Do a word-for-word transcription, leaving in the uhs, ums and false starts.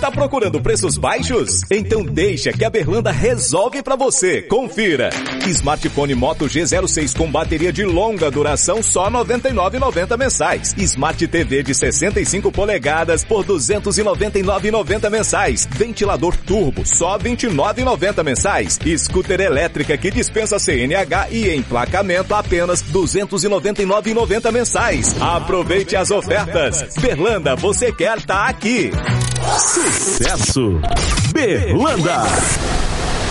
Tá procurando preços baixos? Então deixa que a Berlanda resolve pra você. Confira. Smartphone Moto G zero seis com bateria de longa duração só noventa e nove reais e noventa centavos mensais. Smart T V de sessenta e cinco polegadas por duzentos e noventa e nove reais e noventa centavos mensais. Ventilador turbo só vinte e nove reais e noventa centavos mensais. Scooter elétrica que dispensa C N H e emplacamento apenas duzentos e noventa e nove reais e noventa centavos mensais. Aproveite as ofertas. Berlanda, você quer tá aqui. Sucesso! Berlanda!